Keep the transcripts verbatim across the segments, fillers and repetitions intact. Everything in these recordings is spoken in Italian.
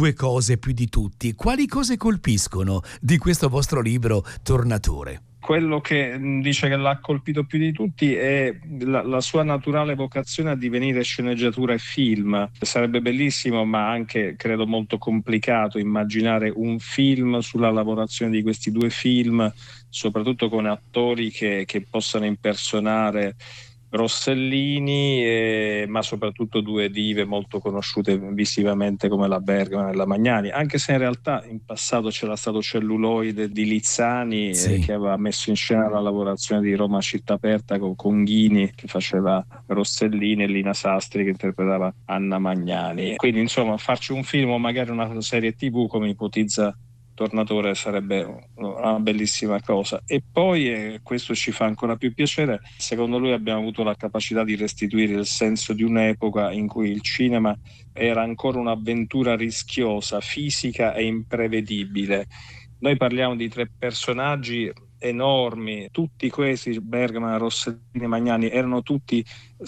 due cose più di tutti. Quali cose colpiscono di questo vostro libro Tornatore? Quello che dice che l'ha colpito più di tutti è la, la sua naturale vocazione a divenire sceneggiatura e film. Sarebbe bellissimo, ma anche credo molto complicato, immaginare un film sulla lavorazione di questi due film, soprattutto con attori che, che possano impersonare Rossellini, eh, ma soprattutto due dive molto conosciute visivamente come la Bergman e la Magnani, anche se in realtà in passato c'era stato Celluloide di Lizzani, Sì. eh, che aveva messo in scena la lavorazione di Roma Città Aperta con Conghini che faceva Rossellini e Lina Sastri che interpretava Anna Magnani. Quindi insomma farci un film o magari una serie tv come ipotizza Tornatore sarebbe una bellissima cosa. E poi, e questo ci fa ancora più piacere, secondo lui abbiamo avuto la capacità di restituire il senso di un'epoca in cui il cinema era ancora un'avventura rischiosa, fisica e imprevedibile. Noi parliamo di tre personaggi enormi, tutti questi, Bergman, Rossellini, Magnani, erano tutti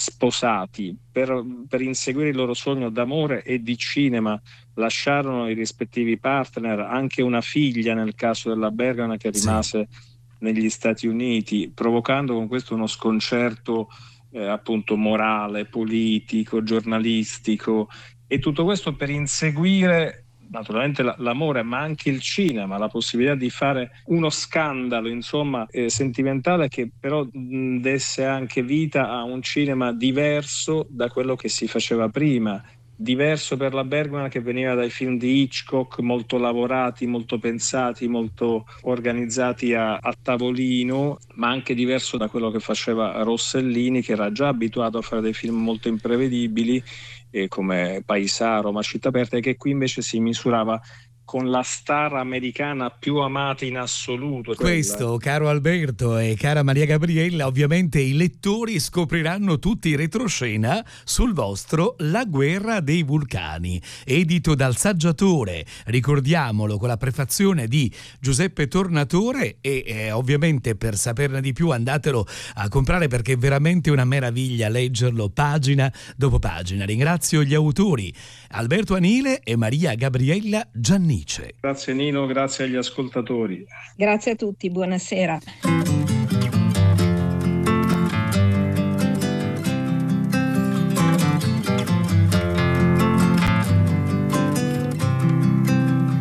sposati per, per inseguire il loro sogno d'amore e di cinema. Lasciarono i rispettivi partner, anche una figlia nel caso della Bergman che rimase sì. negli Stati Uniti, provocando con questo uno sconcerto eh, appunto morale, politico, giornalistico, e tutto questo per inseguire naturalmente l'amore, ma anche il cinema, la possibilità di fare uno scandalo, insomma, eh, sentimentale, che però mh, desse anche vita a un cinema diverso da quello che si faceva prima. Diverso per la Bergman, che veniva dai film di Hitchcock, molto lavorati, molto pensati, molto organizzati a, a tavolino, ma anche diverso da quello che faceva Rossellini, che era già abituato a fare dei film molto imprevedibili, eh, come Paesà, Roma Città Aperta, e che qui invece si misurava con la star americana più amata in assoluto. Questo, quella. caro Alberto e cara Maria Gabriella, ovviamente i lettori scopriranno tutti in retroscena sul vostro La guerra dei vulcani, edito dal Saggiatore, ricordiamolo, con la prefazione di Giuseppe Tornatore, e eh, ovviamente per saperne di più andatelo a comprare, perché è veramente una meraviglia leggerlo pagina dopo pagina. Ringrazio gli autori Alberto Anile e Maria Gabriella Giannice. Grazie Nino, grazie agli ascoltatori. Grazie a tutti, buonasera.